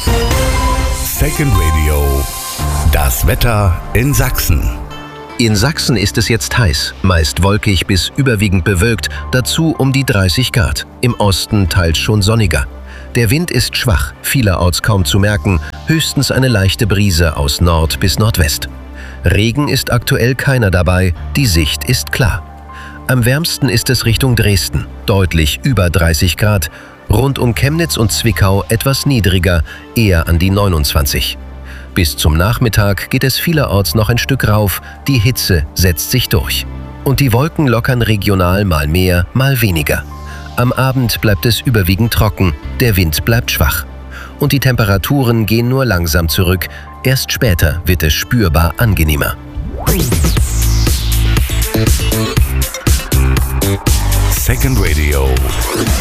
Second Radio. Das Wetter in Sachsen. In Sachsen ist es jetzt heiß, meist wolkig bis überwiegend bewölkt, dazu um die 30 Grad. Im Osten teils schon sonniger. Der Wind ist schwach, vielerorts kaum zu merken, höchstens eine leichte Brise aus Nord bis Nordwest. Regen ist aktuell keiner dabei, die Sicht ist klar. Am wärmsten ist es Richtung Dresden, deutlich über 30 Grad, rund um Chemnitz und Zwickau etwas niedriger, eher an die 29. Bis zum Nachmittag geht es vielerorts noch ein Stück rauf, die Hitze setzt sich durch. Und die Wolken lockern regional mal mehr, mal weniger. Am Abend bleibt es überwiegend trocken, der Wind bleibt schwach. Und die Temperaturen gehen nur langsam zurück, erst später wird es spürbar angenehmer. Second Radio.